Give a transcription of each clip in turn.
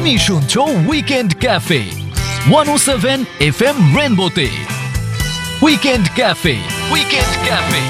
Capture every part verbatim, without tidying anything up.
তুমি শুনছো weekend cafe one ও seven F M রেনবোতে। Weekend cafe weekend cafe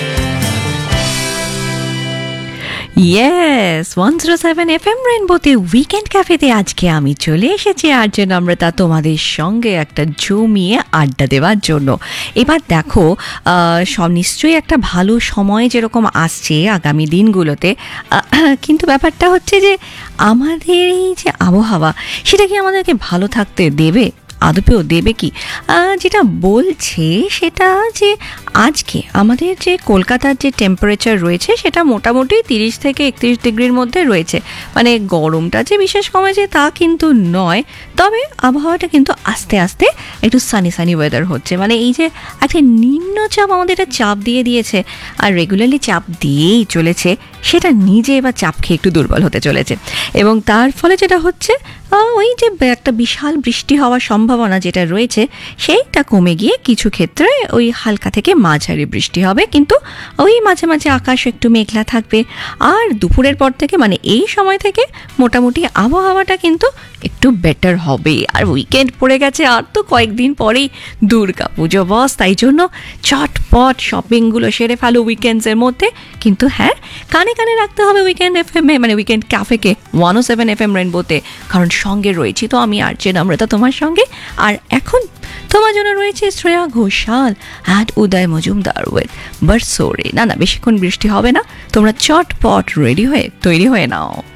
yes one zero seven F M রেনবোতে weekend ক্যাফেতে আজকে আমি চলে এসেছি আরজে নম্রতা তোমাদের সঙ্গে একটা জমিয়ে আড্ডা দেওয়ার জন্য। এবার দেখো সব নিশ্চয়ই একটা ভালো সময় যেরকম আসছে আগামী দিনগুলোতে, কিন্তু ব্যাপারটা হচ্ছে যে আমাদের এই যে আবহাওয়া সেটা কি আমাদেরকে ভালো থাকতে দেবে? আদপেও দেবে কি? যেটা বলছে সেটা যে আজকে আমাদের যে কলকাতার যে টেম্পারেচার রয়েছে সেটা মোটামুটি তিরিশ থেকে একত্রিশ ডিগ্রির মধ্যে রয়েছে। মানে গরমটা যে বিশেষ কমেছে তা কিন্তু নয়, তবে আবহাওয়াটা কিন্তু আস্তে আস্তে একটু সানি সানি ওয়েদার হচ্ছে। মানে এই যে একটা নিম্নচাপ আমাদের একটা চাপ দিয়ে দিয়েছে আর রেগুলারলি চাপ দিয়েই চলেছে, সেটা নিজে এবার চাপ খেয়ে একটু দুর্বল হতে চলেছে এবং তার ফলে যেটা হচ্ছে ওই যে একটা বিশাল বৃষ্টি হওয়ার সম্ভাবনা যেটা রয়েছে সেইটা কমে গিয়ে কিছু ক্ষেত্রে ওই হালকা থেকে মাঝারি বৃষ্টি হবে, কিন্তু ওই মাঝে মাঝে আকাশ একটু মেঘলা থাকবে। আর দুপুরের পর থেকে মানে এই সময় থেকে মোটামুটি আবহাওয়াটা কিন্তু একটু বেটার হবে। আর উইকেন্ড পড়ে গেছে, আর তো কয়েকদিন পরেই দুর্গা পুজো বস, তাই জন্য চটপট শপিংগুলো সেরে ফেলো উইকেন্ডসের মধ্যে। কিন্তু হ্যাঁ, কানে কানে রাখতে হবে উইকেন্ড এফ এম এ, মানে উইকেন্ড ক্যাফেকে ওয়ান ও সেভেন এফ এম রেনবোতে, কারণ সঙ্গে রয়েছি তো আমি আরজে নম্রতা তোমার সঙ্গে। আর এখন তোমার জন্য রয়েছে Shreya Ghoshal and Uday Majumdar with বারসোরে। না না, বেশিক্ষণ বৃষ্টি হবে না, তোমরা চটপট রেডি হয়ে তৈরি হয়ে নাও।